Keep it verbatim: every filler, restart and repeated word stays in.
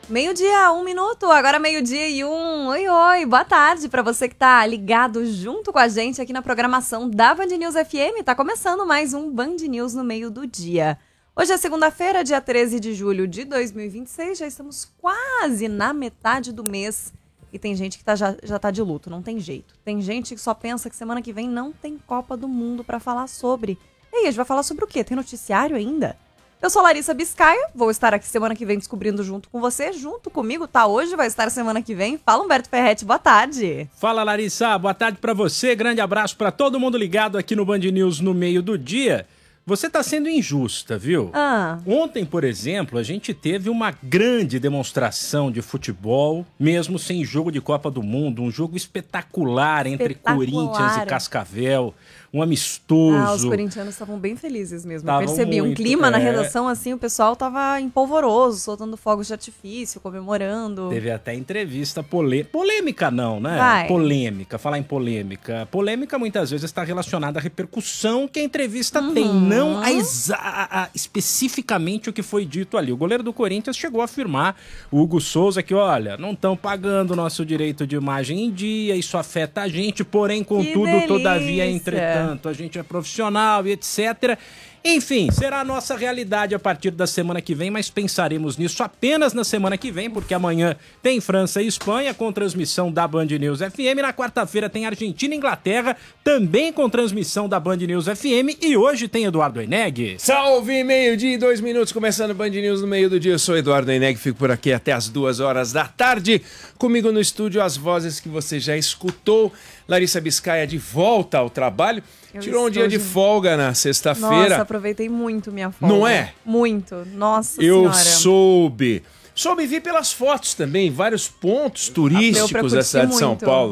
Meio-dia, um minuto, agora meio-dia e um. Oi, oi, boa tarde pra você que tá ligado junto com a gente aqui na programação da Band News F M. Tá começando mais um Band News no meio do dia. Hoje é segunda-feira, dia treze de julho de dois mil e vinte e seis, já estamos quase na metade do mês. E tem gente que tá, já, já tá de luto, não tem jeito. Tem gente que só pensa que semana que vem não tem Copa do Mundo pra falar sobre. E aí, a gente vai falar sobre o quê? Tem noticiário ainda? Eu sou Larissa Biscaia, vou estar aqui semana que vem descobrindo junto com você. Junto comigo, tá hoje, vai estar semana que vem. Fala, Humberto Ferretti, boa tarde. Fala, Larissa, boa tarde pra você. Grande abraço pra todo mundo ligado aqui no Band News no meio do dia. Você tá sendo injusta, viu? Ah. Ontem, por exemplo, a gente teve uma grande demonstração de futebol, mesmo sem jogo de Copa do Mundo, um jogo espetacular, entre Espetacular. Corinthians e Cascavel, um amistoso. Ah, os corintianos estavam bem felizes mesmo. Tavam Eu percebi muito, um clima é. na redação, assim, o pessoal tava empolvoroso, soltando fogos de artifício, comemorando. Teve até entrevista polêmica. Polêmica não, né? Vai. Polêmica, falar em polêmica. Polêmica muitas vezes está relacionada à repercussão que a entrevista Uhum. tem, não a exa a, a, especificamente o que foi dito ali. O goleiro do Corinthians chegou a afirmar, o Hugo Souza, que olha, não estão pagando o nosso direito de imagem em dia, isso afeta a gente, porém, contudo, delícia. todavia, entretanto, a gente é profissional e etcétera. Enfim, será a nossa realidade a partir da semana que vem, mas pensaremos nisso apenas na semana que vem, porque amanhã tem França e Espanha com transmissão da Band News F M, na quarta-feira tem Argentina e Inglaterra, também com transmissão da Band News F M, e hoje tem Eduardo Eneg. Salve, meio-dia e dois minutos, começando Band News no meio do dia. Eu sou Eduardo Eneg, fico por aqui até as duas horas da tarde. Comigo no estúdio as vozes que você já escutou. Larissa Biscaia de volta ao trabalho. Eu Tirou um dia de de... folga na Nossa, sexta-feira. aproveitei muito minha folga. Não é? Muito. Nossa Eu senhora. soube. Soube e vi pelas fotos também, vários pontos turísticos da cidade de São muito. Paulo.